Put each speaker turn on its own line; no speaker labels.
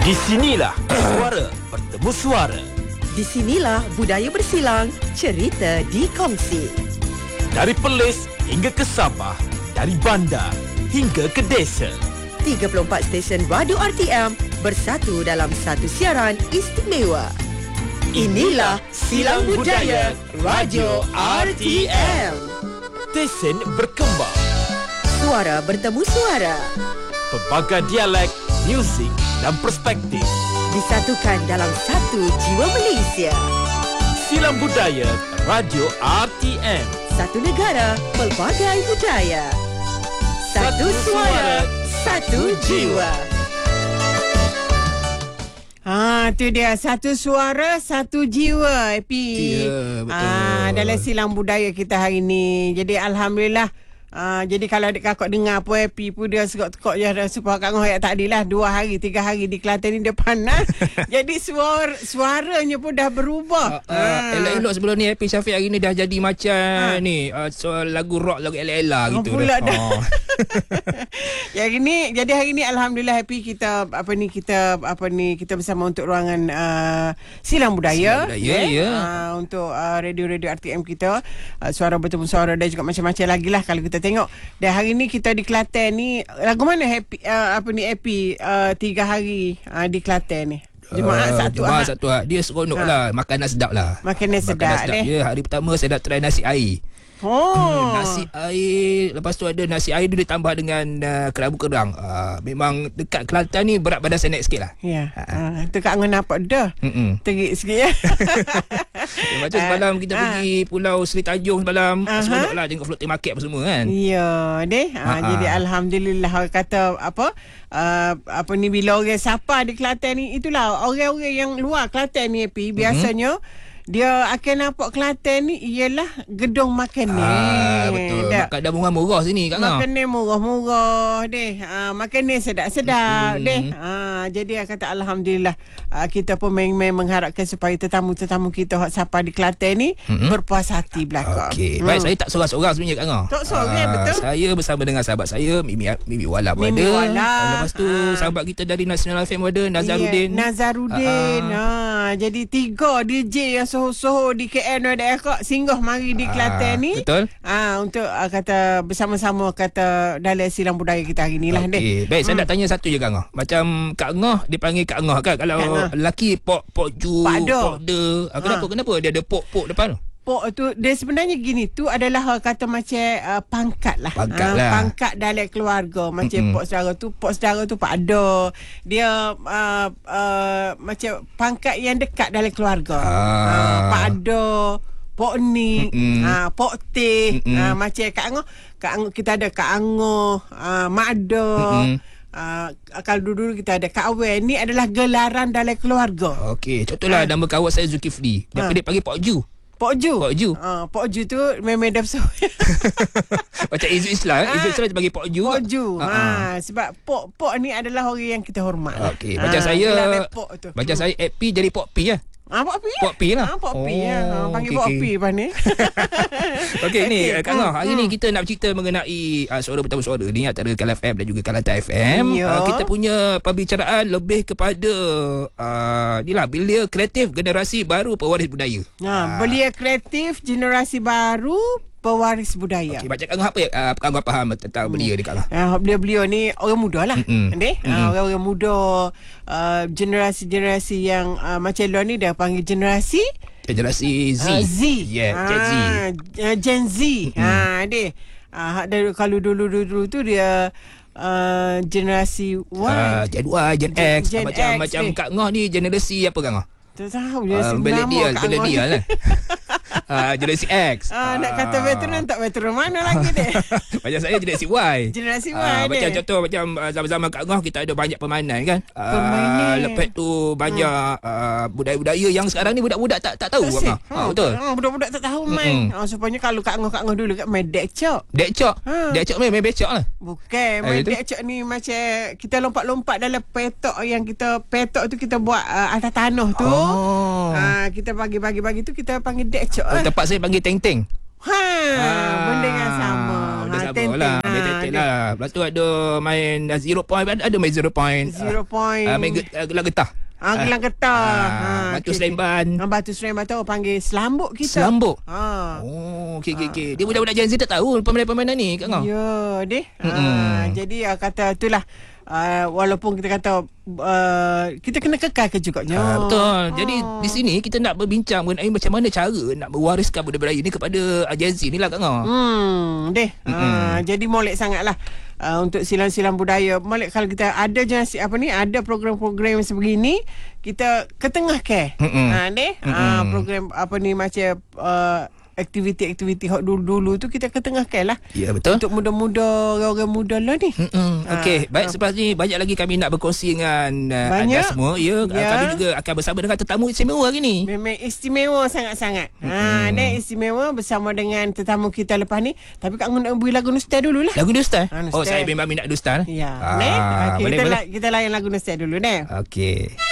Di sinilah suara bertemu suara.
Di sinilah budaya bersilang, cerita dikongsi.
Dari Perlis hingga ke Sabah, dari bandar hingga ke desa.
34 stesen radio RTM bersatu dalam satu siaran istimewa. Inilah Silang Budaya Radio RTM.
Stesen berkembang.
Suara bertemu suara.
Pelbagai dialek, muzik dan perspektif
Disatukan dalam satu jiwa Malaysia.
Silang Budaya Radio RTM.
Satu negara, pelbagai budaya. Satu suara, satu jiwa.
Tu dia, satu suara, satu jiwa, Epi.
Ya, betul.
Dalam Silang Budaya kita hari ni. Jadi Alhamdulillah. Jadi kalau adik kakak dengar apa Epi pun dia sekok-tekok je dah supaya Kak Ngah ayat tak adilah 2 hari 3 hari di Kelantan ni dia panas. Jadi suaranya pun dah berubah.
Elok-elok sebelum ni Happy Syafiq hari ni dah jadi macam ni lagu rock, lagu Ella gitu
pula
dah.
Jadi hari ni Alhamdulillah Happy kita kita bersama untuk ruangan Silang Budaya. Untuk radio-radio RTM kita, suara bertemu suara dan juga macam-macam lagi lah kalau kita tengok. Dan hari ni kita di Kelantan ni, lagu mana Happy Happy 3 hari di Kelantan ni? Jumaat satu Ahad.
Dia seronok lah. Makanan sedap lah.
Makanan sedap
Ya, hari pertama saya dah try nasi air. Nasi air. Lepas tu ada nasi air dia ditambah dengan kerabu kerang. Memang dekat Kelantan ni berat badan saya naik sikit lah.
Ya. Tu Kak Ngah nampak dah. Terik sikit ya.
Lepas tu semalam kita pergi Pulau Seri Tanjung semalam. Seronok lah tengok floating market apa semua kan.
Ya deh. Jadi Alhamdulillah kata apa ni, bila orang sapa di Kelantan ni, itulah orang-orang yang luar Kelantan ni biasanya dia akan nampak Kelantan ni ialah gedung makanan.
Betul. Makanan murah sini Kak Ngah.
Makanan murah-murah deh. Makanan sedap-sedap deh. Jadi kata Alhamdulillah, kita pun main-main mengharapkan supaya tetamu-tetamu kita hak sapa di Kelantan ni berpuas hati belaka.
Okey. Baik, saya tak sorang-sorang sebenarnya Kak Ngah.
Tak sorang betul.
Saya bersama dengan sahabat saya Mimi Wala pun ada. Lepas tu sahabat kita dari National FM ada Nazaruddin.
Jadi 3 DJ yang soho-soho di KL ada kak singgah mari di Kelantan ni.
Betul.
Untuk kata bersama-sama kata dalam Silang Budaya kita hari ni lah deh.
Baik, saya nak tanya satu je Kak Ngah. Macam Kak Ngah dipanggil Kak Ngah kan. Kalau lelaki Pok Ju, Pok De. Kenapa dia ada Pok depan tu?
Pok tu dia sebenarnya gini, tu adalah kata macam pangkat lah. Pangkat dalam keluarga. Macam Pok saudara tu Pak Do. Dia macam pangkat yang dekat dalam keluarga. Pak Do, Pok Ni, Pok Teh, macam Kak Angah, kita ada Kak Angah, Mak Do. Kalau dulu kita ada Kak Wen. Ni adalah gelaran dalam keluarga.
Okey, contohlah nama kawan saya Zulkifli. Dia panggil Pok Ju. Pok Ju tu memang dah besar. Macam Izzul Islam. Izzul Islam dia panggil Pok Ju.
Sebab Pok ni adalah orang yang kita hormat.
Okey, macam saya Happy jadi Pok P lah. Pok P lah.
Pok P lah. Panggil Pok P lepas ni.
Okey, ni Kak Ngah, hari ni kita nak bercerita mengenai suara bertemu suara ni antara Kal FM dan juga Kelantan FM. Kita punya pembicaraan lebih kepada belia kreatif generasi baru pewaris budaya.
Belia kreatif generasi baru pewaris budaya.
Okey, macam Kak Ngah apa Kak Ngah faham tentang belia ni Kak Ngah?
Beliau ni orang muda lah. Orang-orang muda, generasi yang macam luar ni dia panggil generasi Z. Gen Z. Kalau dulu tu dia generasi Y,
Gen Y, Gen X. Macam Kak Ngah ni generasi apa Kak Ngah?
Tak tahu dia
millennial lah. Generasi X.
Nak kata veteran tak veteran mana lagi deh.
Macam saya generasi Y.
Generasi Y
macam contoh macam zaman-zaman Kak Ngah kita ada banyak permainan kan. Lepas tu banyak budaya-budaya yang sekarang ni budak-budak tak tahu Kak Ngah. Betul.
Budak-budak tak tahu main. Supaya kalau Kak Ngah dulu kat main dekcok.
Dekcok main becok lah.
Bukan, main dekcok ni macam kita lompat-lompat dalam petok yang petok tu kita buat atas tanah tu. Kita bagi tu kita panggil dekcok.
Tempat saya panggil teng-teng.
Benda yang sama. Tenteng
lah. Lepas tu ada main 0 point. Ada main 0 point.
0 point.
Main gelang getah.
Gelang getah.
Batu Seremban.
Batu Seremban tu orang panggil selambuk kita.
Selambuk? Oh, okey. Dia budak-budak Gen Z tak tahu permainan-permainan ni, Kak Ngah.
Ya, deh. Jadi kata itulah. Walaupun kita kata kita kena kekalkan juganya.
Betul. Jadi di sini kita nak berbincang mengenai macam mana cara nak mewariskan budaya ni kepada Gen Z ni lah, Kak Ngah.
Jadi molek sangatlah untuk silang-silang budaya. Molek kalau kita ada jenis ada program-program sebegini, kita ketengahkan. Program macam aktiviti-aktiviti hot dulu-dulu tu kita ketengahkan lah.
Ya, betul.
Untuk muda-muda, orang muda lah ni.
Okey, baik, selepas ni banyak lagi kami nak berkongsi dengan anda semua. Kami juga akan bersama dengan tetamu istimewa hari ni.
Memang istimewa sangat-sangat. Istimewa bersama dengan tetamu kita lepas ni. Tapi Kak Ngun nak beri lagu Nustai dulu lah.
Lagu Nustai?
Nustai.
Oh, saya memang minat Nustai.
Ya.
Boleh.
Kita layan lagu Nustai dulu, Neh.
Okey.